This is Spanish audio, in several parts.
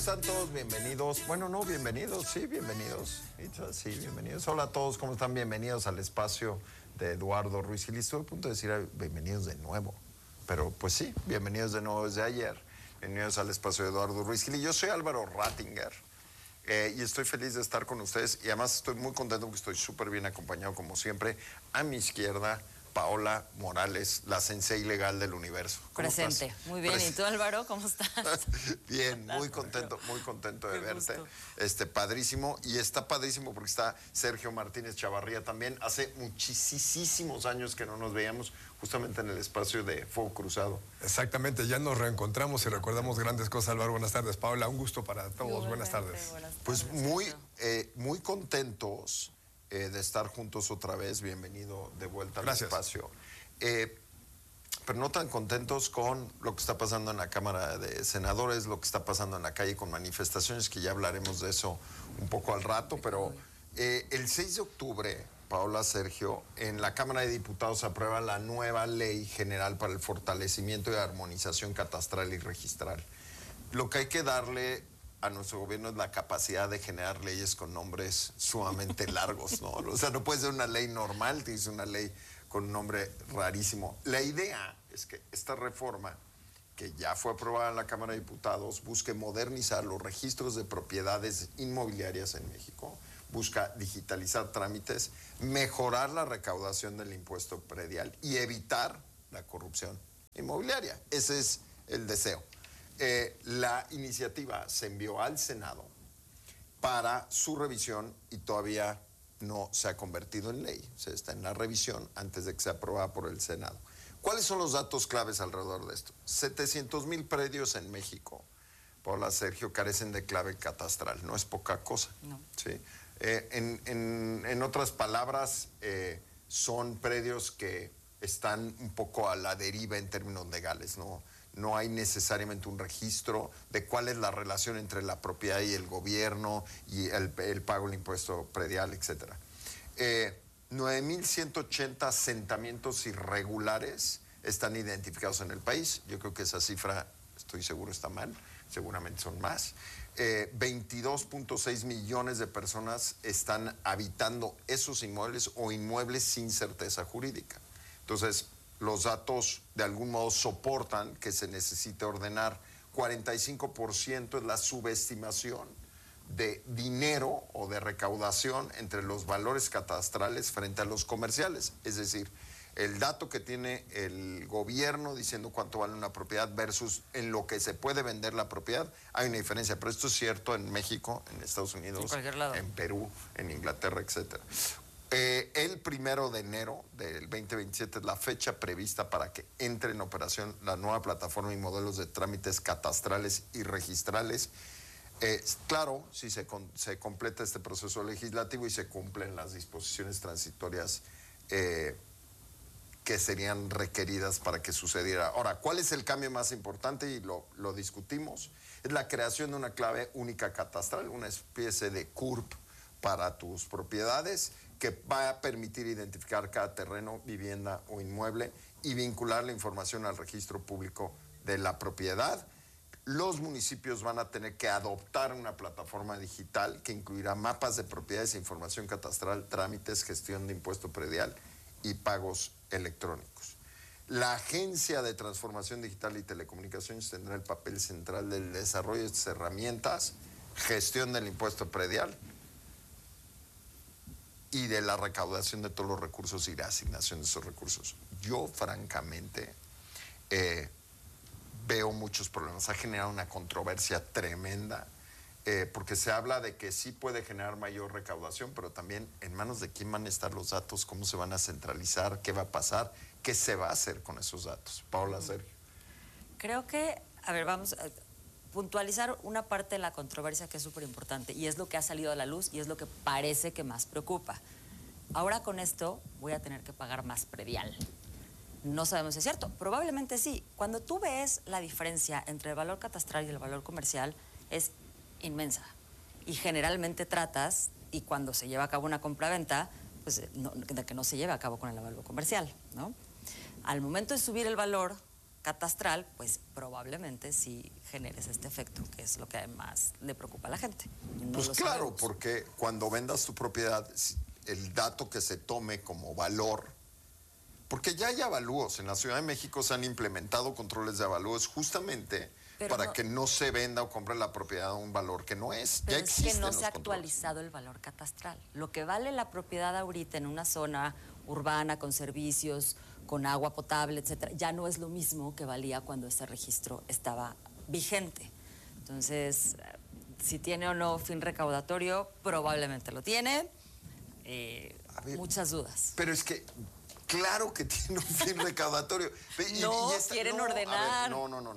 están todos? Bienvenidos. Bueno, no, bienvenidos, sí, bienvenidos. Sí, bienvenidos. Hola a todos, ¿cómo están? Bienvenidos al espacio de Eduardo Ruiz Gil. Estuve a punto de decir bienvenidos de nuevo, pero pues sí, bienvenidos de nuevo desde ayer. Bienvenidos al espacio de Eduardo Ruiz Gil. Y yo soy Álvaro Rattinger y estoy feliz de estar con ustedes. Y además estoy muy contento porque estoy súper bien acompañado, como siempre. A mi izquierda, Paola Morales, la sensei legal del universo. ¿Cómo Presente. Estás? Muy bien. ¿Y tú, Álvaro, cómo estás? Bien, muy contento de verte. Padrísimo. Y está padrísimo porque está Sergio Martínez Chavarría también. Hace muchísimos años que no nos veíamos justamente en el espacio de Fuego Cruzado. Exactamente, ya nos reencontramos y recordamos grandes cosas, Álvaro. Buenas tardes, Paola. Un gusto para todos. Buenas tardes. Pues muy contentos de estar juntos otra vez. Bienvenido de vuelta al espacio. Pero no tan contentos con lo que está pasando en la Cámara de Senadores, lo que está pasando en la calle con manifestaciones, que ya hablaremos de eso un poco al rato, pero el 6 de octubre, Paola, Sergio, en la Cámara de Diputados se aprueba la nueva Ley General para el fortalecimiento y armonización catastral y registral. Lo que hay que darle a nuestro gobierno es la capacidad de generar leyes con nombres sumamente largos, ¿no? O sea, no puede ser una ley normal, tienes una ley con un nombre rarísimo. La idea es que esta reforma, que ya fue aprobada en la Cámara de Diputados, busque modernizar los registros de propiedades inmobiliarias en México, busca digitalizar trámites, mejorar la recaudación del impuesto predial y evitar la corrupción inmobiliaria. Ese es el deseo. La iniciativa se envió al Senado para su revisión y todavía no se ha convertido en ley. O sea, está en la revisión antes de que sea aprobada por el Senado. ¿Cuáles son los datos claves alrededor de esto? 700,000 predios en México, Paola, Sergio, carecen de clave catastral. No es poca cosa. No. ¿Sí? En otras palabras, son predios que están un poco a la deriva en términos legales, ¿no? No hay necesariamente un registro de cuál es la relación entre la propiedad y el gobierno y el pago del impuesto predial, etc. 9,180 asentamientos irregulares están identificados en el país. Yo creo que esa cifra, estoy seguro, está mal. Seguramente son más. 22.6 millones de personas están habitando esos inmuebles o inmuebles sin certeza jurídica. Entonces, los datos de algún modo soportan que se necesite ordenar. 45% es la subestimación de dinero o de recaudación entre los valores catastrales frente a los comerciales. Es decir, el dato que tiene el gobierno diciendo cuánto vale una propiedad versus en lo que se puede vender la propiedad, hay una diferencia. Pero esto es cierto en México, en Estados Unidos, en Perú, en Inglaterra, etcétera. El 1 de enero del 2027 es la fecha prevista para que entre en operación la nueva plataforma y modelos de trámites catastrales y registrales. Claro, si se completa este proceso legislativo y se cumplen las disposiciones transitorias que serían requeridas para que sucediera. Ahora, ¿cuál es el cambio más importante? Y lo discutimos. Es la creación de una clave única catastral, una especie de CURP para tus propiedades, que va a permitir identificar cada terreno, vivienda o inmueble y vincular la información al registro público de la propiedad. Los municipios van a tener que adoptar una plataforma digital que incluirá mapas de propiedades e información catastral, trámites, gestión de impuesto predial y pagos electrónicos. La Agencia de Transformación Digital y Telecomunicaciones tendrá el papel central del desarrollo de estas herramientas, gestión del impuesto predial y de la recaudación de todos los recursos y la asignación de esos recursos. Yo, francamente, veo muchos problemas. Ha generado una controversia tremenda, porque se habla de que sí puede generar mayor recaudación, pero también en manos de quién van a estar los datos, cómo se van a centralizar, qué va a pasar, qué se va a hacer con esos datos. Paola, Sergio. Creo que, vamos a puntualizar una parte de la controversia que es súper importante y es lo que ha salido a la luz y es lo que parece que más preocupa. Ahora con esto voy a tener que pagar más predial. No sabemos si es cierto, probablemente sí. Cuando tú ves la diferencia entre el valor catastral y el valor comercial es inmensa y generalmente tratas, y cuando se lleva a cabo una compraventa, pues de que no se lleve a cabo con el valor comercial, ¿no? Al momento de subir el valor catastral, pues probablemente sí generes este efecto, que es lo que además le preocupa a la gente. No pues lo claro, sabemos. porque cuando vendas tu propiedad, el dato que se tome como valor, porque ya hay avalúos, en la Ciudad de México se han implementado controles de avalúos justamente para que no se venda o compre la propiedad a un valor que no es. Pero ya es existen que no los se ha controles. actualizado el valor catastral. Lo que vale la propiedad ahorita en una zona urbana con servicios, con agua potable, etcétera, ya no es lo mismo que valía cuando ese registro estaba vigente. Entonces, si tiene o no fin recaudatorio, probablemente lo tiene. Muchas dudas. Pero es que, claro que tiene un fin recaudatorio. Quieren ordenar.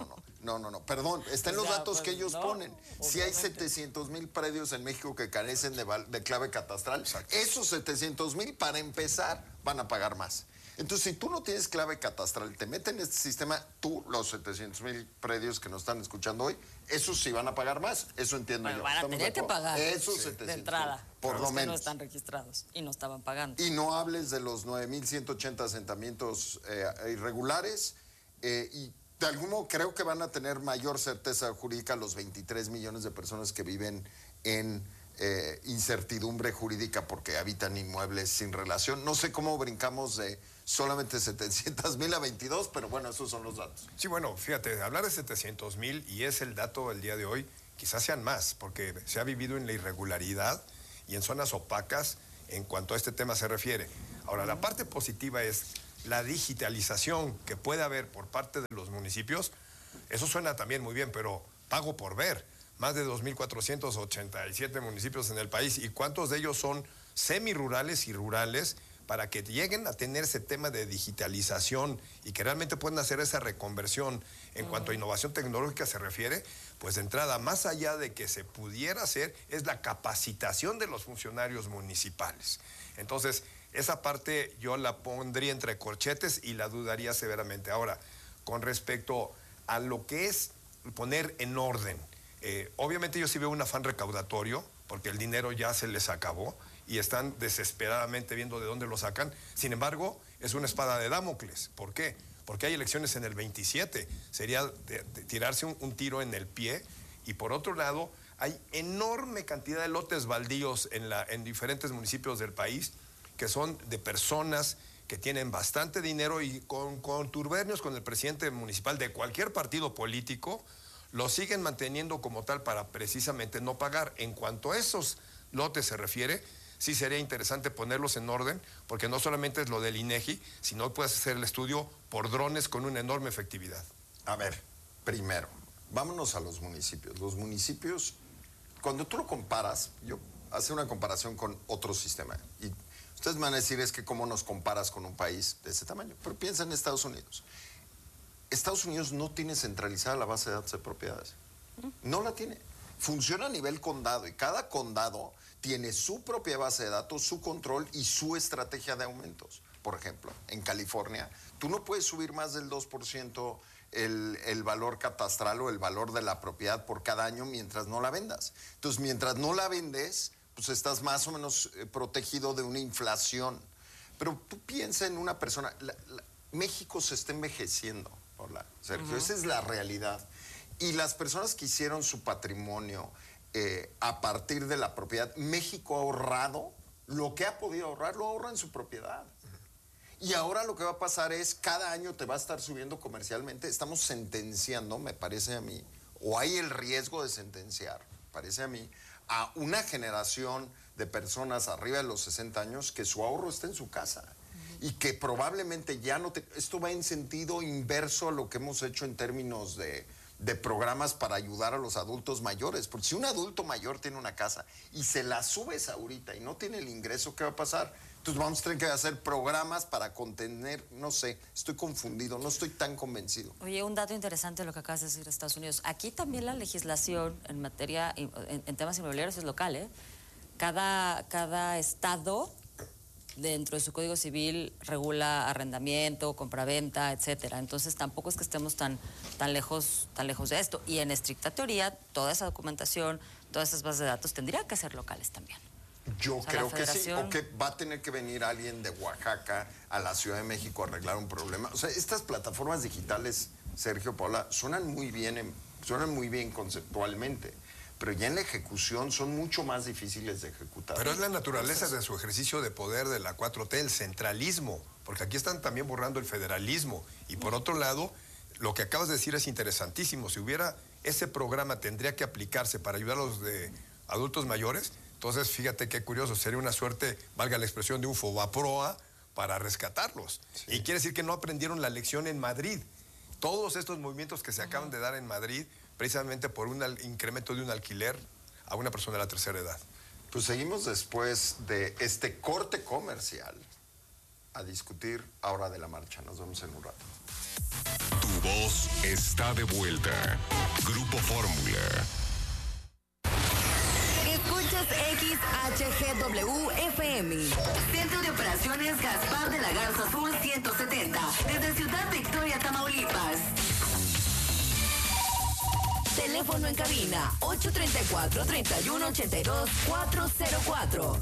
No. Perdón, está en los datos que ellos ponen. Si hay 700,000 predios en México que carecen de clave catastral, esos 700,000, para empezar, van a pagar más. Entonces, si tú no tienes clave catastral, te meten en este sistema, tú, los 700,000 predios que nos están escuchando hoy, esos sí van a pagar más. Eso entiendo yo. Van a tener que pagar esos 700,000 de entrada. Por lo menos. Que no están registrados y no estaban pagando. Y no hables de los 9,180 asentamientos irregulares. Y de algún modo creo que van a tener mayor certeza jurídica los 23 millones de personas que viven en incertidumbre jurídica porque habitan inmuebles sin relación. No sé cómo brincamos de solamente 700,000 a 22, pero bueno, esos son los datos. Sí, bueno, fíjate, hablar de 700,000, y es el dato del día de hoy, quizás sean más, porque se ha vivido en la irregularidad y en zonas opacas en cuanto a este tema se refiere. Ahora, la parte positiva es la digitalización que puede haber por parte de los municipios. Eso suena también muy bien, pero pago por ver. Más de 2,487 municipios en el país. ¿Y cuántos de ellos son semirurales y rurales para que lleguen a tener ese tema de digitalización y que realmente puedan hacer esa reconversión en cuanto a innovación tecnológica se refiere? Pues de entrada, más allá de que se pudiera hacer, es la capacitación de los funcionarios municipales. Entonces, esa parte yo la pondría entre corchetes y la dudaría severamente. Ahora, con respecto a lo que es poner en orden, obviamente yo sí veo un afán recaudatorio, porque el dinero ya se les acabó y están desesperadamente viendo de dónde lo sacan. Sin embargo, es una espada de Damocles. ¿Por qué? Porque hay elecciones en el 27. Sería de tirarse un tiro en el pie. Y por otro lado, hay enorme cantidad de lotes baldíos en diferentes municipios del país que son de personas que tienen bastante dinero y con conturbernios con el presidente municipal de cualquier partido político, lo siguen manteniendo como tal para precisamente no pagar. En cuanto a esos lotes se refiere, sí sería interesante ponerlos en orden, porque no solamente es lo del INEGI, sino puedes hacer el estudio por drones con una enorme efectividad. A ver, primero, vámonos a los municipios. Los municipios, cuando tú lo comparas, yo hace una comparación con otro sistema, y ustedes me van a decir, es que cómo nos comparas con un país de ese tamaño, pero piensa en Estados Unidos. Estados Unidos no tiene centralizada la base de datos de propiedades. No la tiene. Funciona a nivel condado y cada condado tiene su propia base de datos, su control y su estrategia de aumentos. Por ejemplo, en California, tú no puedes subir más del 2% el valor catastral o el valor de la propiedad por cada año mientras no la vendas. Entonces, mientras no la vendes, pues estás más o menos protegido de una inflación. Pero tú piensa en una persona, México se está envejeciendo, hola, Sergio, esa es la realidad. Y las personas que hicieron su patrimonio a partir de la propiedad, México ha ahorrado lo que ha podido ahorrar, lo ahorra en su propiedad. Y ahora lo que va a pasar es, cada año te va a estar subiendo comercialmente. Estamos sentenciando, me parece a mí, o hay el riesgo de sentenciar, parece a mí, a una generación de personas arriba de los 60 años que su ahorro está en su casa. Y que probablemente ya no esto va en sentido inverso a lo que hemos hecho en términos de programas para ayudar a los adultos mayores. Porque si un adulto mayor tiene una casa y se la subes ahorita y no tiene el ingreso, ¿qué va a pasar? Entonces vamos a tener que hacer programas para contener, no sé, estoy confundido, no estoy tan convencido. Oye, un dato interesante de lo que acabas de decir de Estados Unidos. Aquí también la legislación en materia, en temas inmobiliarios es local, ¿eh? Cada estado dentro de su Código Civil regula arrendamiento, compraventa, etcétera. Entonces tampoco es que estemos tan lejos de esto. Y en estricta teoría, toda esa documentación, todas esas bases de datos tendrían que ser locales también. Yo creo que sí, o que va a tener que venir alguien de Oaxaca a la Ciudad de México a arreglar un problema. O sea, estas plataformas digitales Sergio, Paula, suenan muy bien conceptualmente, pero ya en la ejecución son mucho más difíciles de ejecutar. Pero es la naturaleza de su ejercicio de poder de la 4T, el centralismo, porque aquí están también borrando el federalismo. Y por otro lado, lo que acabas de decir es interesantísimo. Si hubiera ese programa, tendría que aplicarse para ayudar a los de adultos mayores. Entonces, fíjate qué curioso, sería una suerte, valga la expresión, de un Fobaproa para rescatarlos. Sí. Y quiere decir que no aprendieron la lección en Madrid. Todos estos movimientos que se acaban de dar en Madrid, precisamente por un incremento de un alquiler a una persona de la tercera edad. Pues seguimos después de este corte comercial a discutir ahora de la marcha. Nos vemos en un rato. Tu voz está de vuelta. Grupo Fórmula. Escuchas XHGW FM. Centro de Operaciones Gaspar de la Garza Sur 170. Desde Ciudad Victoria, Tamaulipas. Teléfono en cabina 834-3182-404.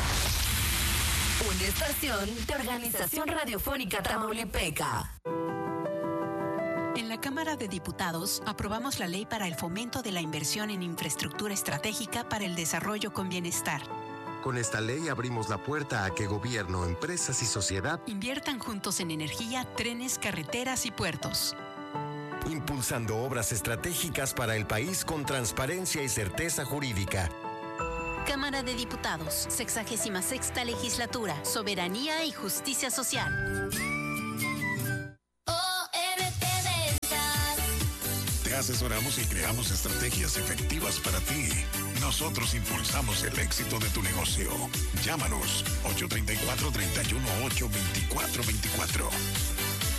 Una estación de Organización Radiofónica Tamaulipeca. En la Cámara de Diputados aprobamos la ley para el fomento de la inversión en infraestructura estratégica para el desarrollo con bienestar. Con esta ley abrimos la puerta a que gobierno, empresas y sociedad inviertan juntos en energía, trenes, carreteras y puertos. Impulsando obras estratégicas para el país con transparencia y certeza jurídica. Cámara de Diputados, 66ª Legislatura, Soberanía y Justicia Social. Te asesoramos y creamos estrategias efectivas para ti. Nosotros impulsamos el éxito de tu negocio. Llámanos 834-318-2424.